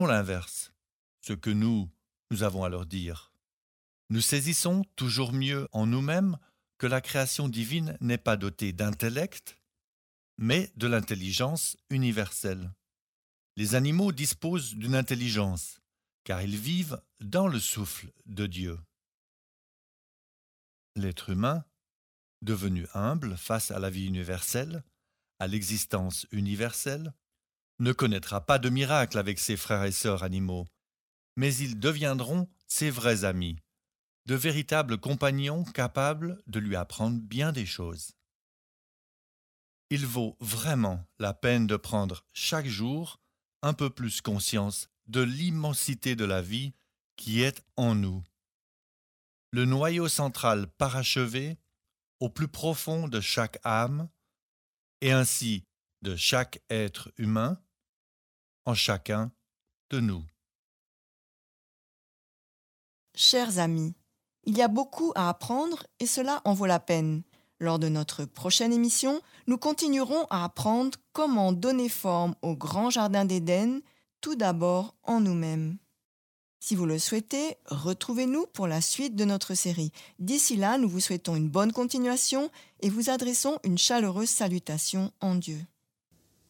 l'inverse, ce que nous avons à leur dire. Nous saisissons toujours mieux en nous-mêmes que la création divine n'est pas dotée d'intellect, mais de l'intelligence universelle. Les animaux disposent d'une intelligence, car ils vivent dans le souffle de Dieu. L'être humain, devenu humble face à la vie universelle, à l'existence universelle, ne connaîtra pas de miracle avec ses frères et sœurs animaux, mais ils deviendront ses vrais amis, de véritables compagnons capables de lui apprendre bien des choses. Il vaut vraiment la peine de prendre chaque jour un peu plus conscience de l'immensité de la vie qui est en nous. Le noyau central parachevé au plus profond de chaque âme et ainsi de chaque être humain en chacun de nous. Chers amis, il y a beaucoup à apprendre et cela en vaut la peine. Lors de notre prochaine émission, nous continuerons à apprendre comment donner forme au grand jardin d'Éden, tout d'abord en nous-mêmes. Si vous le souhaitez, retrouvez-nous pour la suite de notre série. D'ici là, nous vous souhaitons une bonne continuation et vous adressons une chaleureuse salutation en Dieu.